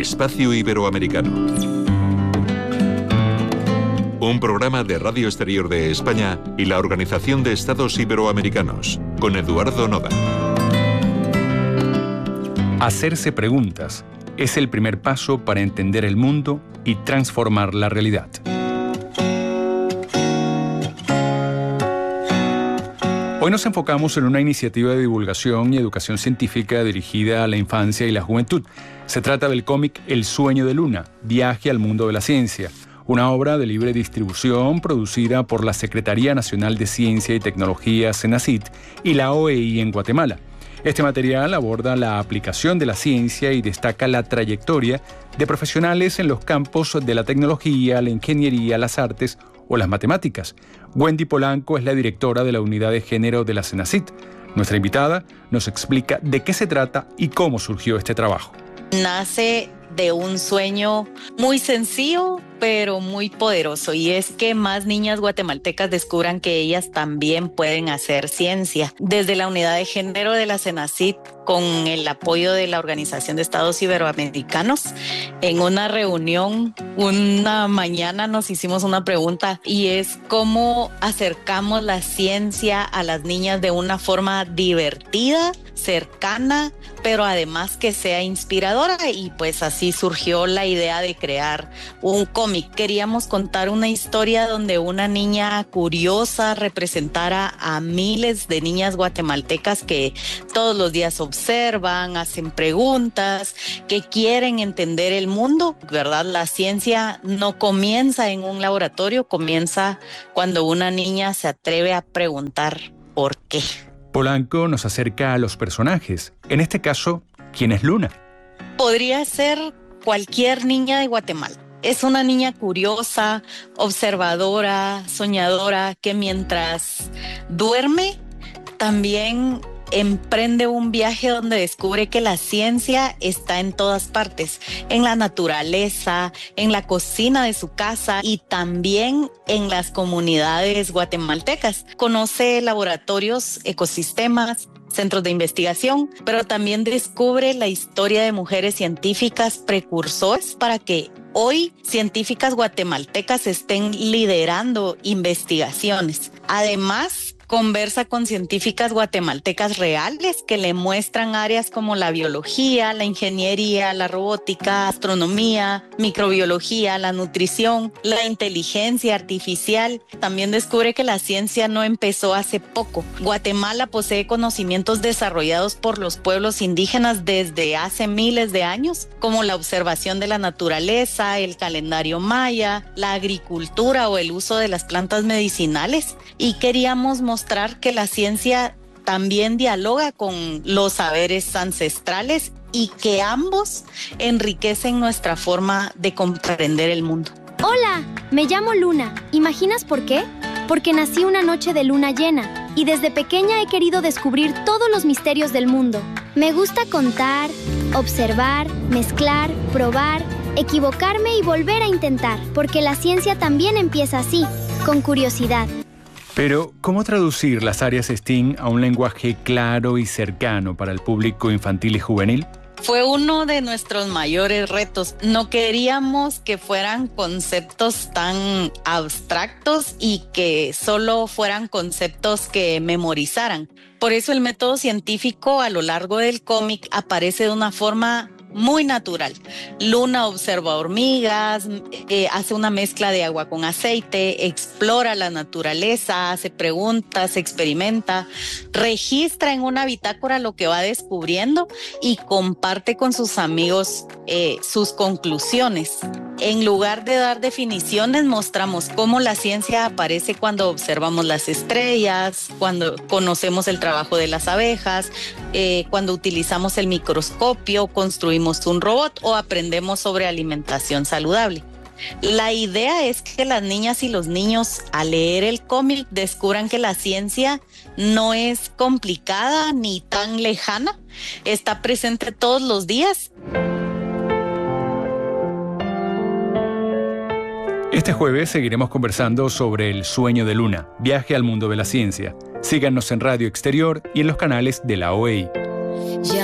Espacio Iberoamericano. Un programa de Radio Exterior de España y la Organización de Estados Iberoamericanos, con Eduardo Noda. Hacerse preguntas es el primer paso para entender el mundo y transformar la realidad. Hoy nos enfocamos en una iniciativa de divulgación y educación científica dirigida a la infancia y la juventud. Se trata del cómic El sueño de Luna, viaje al mundo de la ciencia, una obra de libre distribución producida por la Secretaría Nacional de Ciencia y Tecnología, CENACYT, y la OEI en Guatemala. Este material aborda la aplicación de la ciencia y destaca la trayectoria de profesionales en los campos de la tecnología, la ingeniería, las artes o las matemáticas. Wendy Polanco es la directora de la Unidad de Género de la CENACYT. Nuestra invitada nos explica de qué se trata y cómo surgió este trabajo. Nace de un sueño muy sencillo, pero muy poderoso, y es que más niñas guatemaltecas descubran que ellas también pueden hacer ciencia. Desde la Unidad de Género de la CENACYT, con el apoyo de la Organización de Estados Iberoamericanos, en una reunión, una mañana nos hicimos una pregunta, y es cómo acercamos la ciencia a las niñas de una forma divertida, cercana, pero además que sea inspiradora, y pues así surgió la idea de crear un cómic. Queríamos contar una historia donde una niña curiosa representara a miles de niñas guatemaltecas que todos los días observan, hacen preguntas, que quieren entender el mundo, ¿verdad? La ciencia no comienza en un laboratorio, comienza cuando una niña se atreve a preguntar ¿por qué? Polanco nos acerca a los personajes. En este caso, ¿quién es Luna? Podría ser cualquier niña de Guatemala. Es una niña curiosa, observadora, soñadora, que mientras duerme también emprende un viaje donde descubre que la ciencia está en todas partes, en la naturaleza, en la cocina de su casa y también en las comunidades guatemaltecas. Conoce laboratorios, ecosistemas, centros de investigación, pero también descubre la historia de mujeres científicas precursoras para que hoy científicas guatemaltecas estén liderando investigaciones. Además, conversa con científicas guatemaltecas reales que le muestran áreas como la biología, la ingeniería, la robótica, astronomía, microbiología, la nutrición, la inteligencia artificial. También descubre que la ciencia no empezó hace poco. Guatemala posee conocimientos desarrollados por los pueblos indígenas desde hace miles de años, como la observación de la naturaleza, el calendario maya, la agricultura o el uso de las plantas medicinales. Y queríamos mostrar que la ciencia también dialoga con los saberes ancestrales y que ambos enriquecen nuestra forma de comprender el mundo. Hola, me llamo Luna. ¿Imaginas por qué? Porque nací una noche de luna llena y desde pequeña he querido descubrir todos los misterios del mundo. Me gusta contar, observar, mezclar, probar, equivocarme y volver a intentar, porque la ciencia también empieza así, con curiosidad. Pero, ¿cómo traducir las áreas STEAM a un lenguaje claro y cercano para el público infantil y juvenil? Fue uno de nuestros mayores retos. No queríamos que fueran conceptos tan abstractos y que solo fueran conceptos que memorizaran. Por eso el método científico a lo largo del cómic aparece de una forma muy natural. Luna observa hormigas, hace una mezcla de agua con aceite, explora la naturaleza, hace preguntas, experimenta, registra en una bitácora lo que va descubriendo y comparte con sus amigos sus conclusiones. En lugar de dar definiciones, mostramos cómo la ciencia aparece cuando observamos las estrellas, cuando conocemos el trabajo de las abejas, cuando utilizamos el microscopio, construimos un robot o aprendemos sobre alimentación saludable. La idea es que las niñas y los niños, al leer el cómic, descubran que la ciencia no es complicada ni tan lejana, está presente todos los días. Este jueves seguiremos conversando sobre El sueño de Luna, viaje al mundo de la ciencia. Síganos en Radio Exterior y en los canales de la OEI.